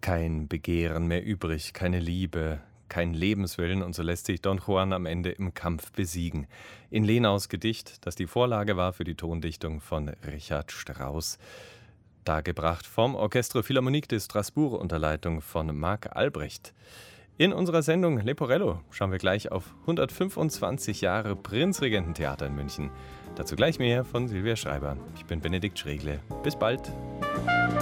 Kein Begehren mehr übrig, keine Liebe, kein Lebenswillen, und so lässt sich Don Juan am Ende im Kampf besiegen. In Lenaus Gedicht, das die Vorlage war für die Tondichtung von Richard Strauss. Dargebracht vom Orchestre Philharmonique de Strasbourg unter Leitung von Marc Albrecht. In unserer Sendung Leporello schauen wir gleich auf 125 Jahre Prinzregententheater in München. Dazu gleich mehr von Silvia Schreiber. Ich bin Benedikt Schregle. Bis bald.